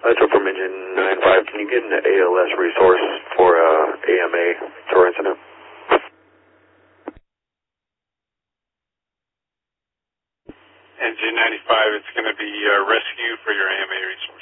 Metro from engine 95. Can you get an ALS resource for AMA tour incident? Engine 95, it's going to be rescue for your AMA response.